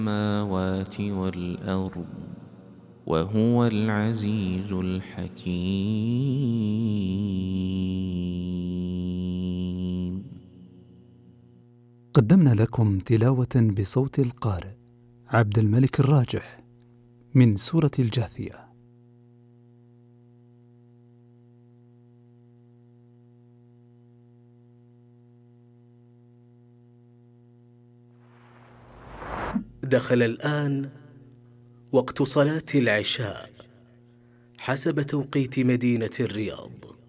السماوات والأرض وهو العزيز الحكيم. قدمنا لكم تلاوة بصوت القارئ عبد الملك الراجح من سورة الجاثية. دخل الآن وقت صلاة العشاء حسب توقيت مدينة الرياض.